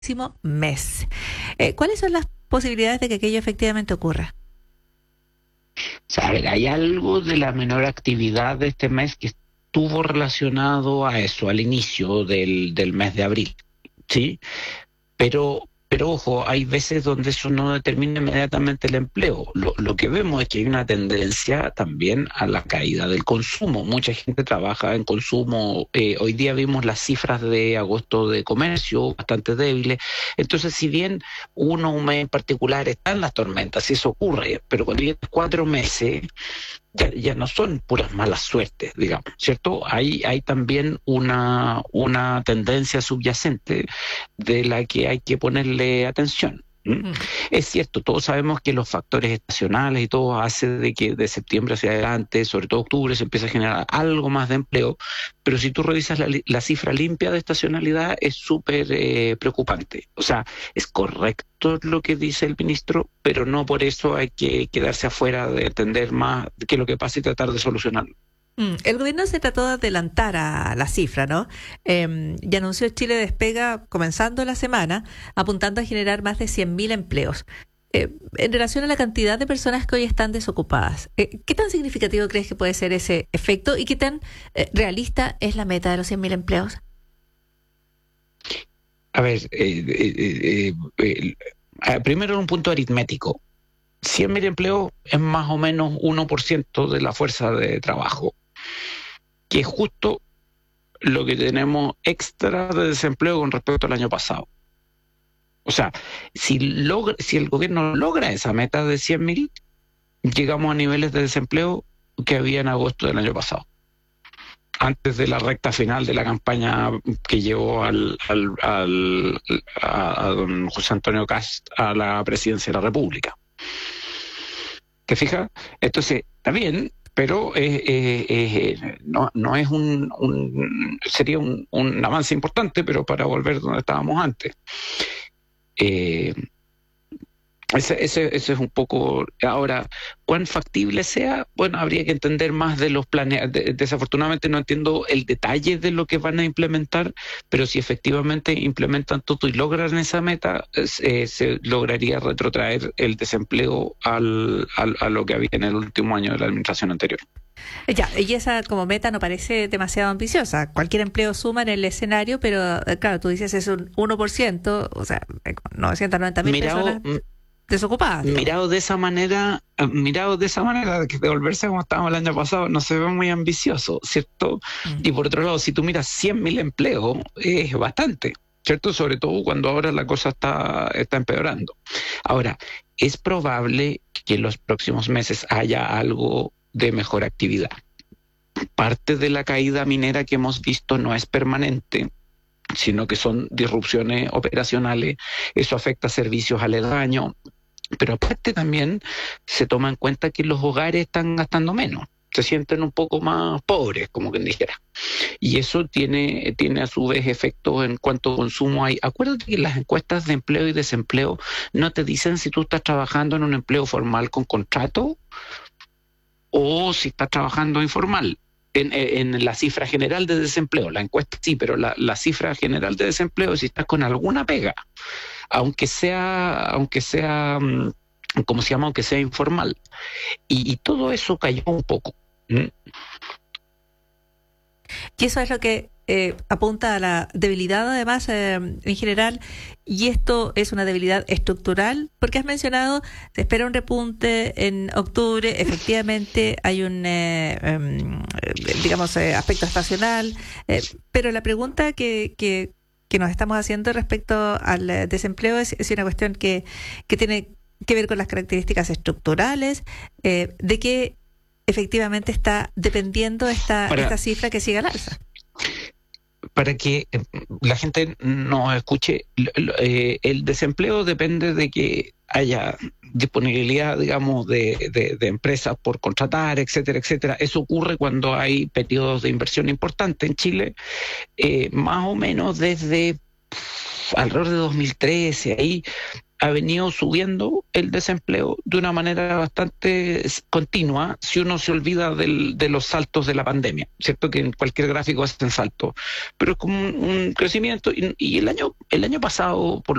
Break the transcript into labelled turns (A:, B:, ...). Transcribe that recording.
A: próximo mes. ¿Cuáles son las posibilidades de que aquello efectivamente ocurra?
B: A ver, hay algo de la menor actividad de este mes que estuvo relacionado a eso, al inicio del mes de abril, ¿sí? Pero ojo, hay veces donde eso no determina inmediatamente el empleo. Lo que vemos es que hay una tendencia también a la caída del consumo. Mucha gente trabaja en consumo. Hoy día vimos las cifras de agosto de comercio bastante débiles. Entonces, si bien un mes en particular está en las tormentas, y eso ocurre, pero cuando tienes 4 meses ya no son puras malas suertes, digamos, ¿cierto? Hay también una tendencia subyacente de la que hay que ponerle atención. ¿Mm? Es cierto, todos sabemos que los factores estacionales y todo hace de que de septiembre hacia adelante, sobre todo octubre, se empieza a generar algo más de empleo, pero si tú revisas la cifra limpia de estacionalidad es súper preocupante. O sea, es correcto lo que dice el ministro, pero no por eso hay que quedarse afuera de entender más qué es lo que pasa y tratar de solucionarlo.
A: El gobierno se trató de adelantar a la cifra, ¿no? Y anunció Chile Despega comenzando la semana, apuntando a generar más de 100.000 empleos. En relación a la cantidad de personas que hoy están desocupadas, ¿qué tan significativo crees que puede ser ese efecto y qué tan realista es la meta de los 100.000 empleos?
B: A ver, primero un punto aritmético. 100.000 empleos es más o menos 1% de la fuerza de trabajo, que es justo lo que tenemos extra de desempleo con respecto al año pasado. O sea, si el gobierno logra esa meta de 100.000, llegamos a niveles de desempleo que había en agosto del año pasado, antes de la recta final de la campaña que llevó a don José Antonio Kast a la presidencia de la República. ¿Te fijas? Entonces, está bien, pero no es sería un avance importante, pero para volver donde estábamos antes. Ese es un poco. Ahora, ¿cuán factible sea? Bueno, habría que entender más de los planes. Desafortunadamente no entiendo el detalle de lo que van a implementar, pero si efectivamente implementan todo y logran esa meta, se lograría retrotraer el desempleo a lo que había en el último año de la administración anterior.
A: Ya, y esa como meta no parece demasiado ambiciosa. Cualquier empleo suma en el escenario, pero claro, tú dices es un 1%, o sea, 990.000 personas desocupadas.
B: Mirado de esa manera, que devolverse como estábamos el año pasado no se ve muy ambicioso, ¿cierto? Y por otro lado, si tú miras 100.000 empleos, es bastante, ¿cierto? Sobre todo cuando ahora la cosa está empeorando. Ahora, es probable que en los próximos meses haya algo de mejor actividad. Parte de la caída minera que hemos visto no es permanente, sino que son disrupciones operacionales. Eso afecta a servicios aledaños, pero aparte también se toma en cuenta que los hogares están gastando menos, se sienten un poco más pobres, como quien dijera. Y eso tiene a su vez efectos en cuanto a consumo hay. Acuérdate que las encuestas de empleo y desempleo no te dicen si tú estás trabajando en un empleo formal con contrato o si estás trabajando informal. En la cifra general de desempleo, la encuesta sí, pero la cifra general de desempleo, si estás con alguna pega, aunque sea, ¿cómo se llama? Aunque sea informal. Y todo eso cayó un poco.
A: Y eso es lo que apunta a la debilidad, además, en general, y esto es una debilidad estructural, porque has mencionado, se espera un repunte en octubre, efectivamente hay un, aspecto estacional, pero la pregunta que nos estamos haciendo respecto al desempleo es una cuestión que tiene que ver con las características estructurales, de que efectivamente está dependiendo esta cifra que siga al alza.
B: Para que la gente nos escuche, el desempleo depende de que haya disponibilidad, digamos, de empresas por contratar, etcétera, etcétera. Eso ocurre cuando hay periodos de inversión importantes en Chile, más o menos desde alrededor de 2013, ahí ha venido subiendo el desempleo de una manera bastante continua, si uno se olvida de los saltos de la pandemia, ¿cierto? Que en cualquier gráfico hacen salto, pero es como un crecimiento, y el año pasado, por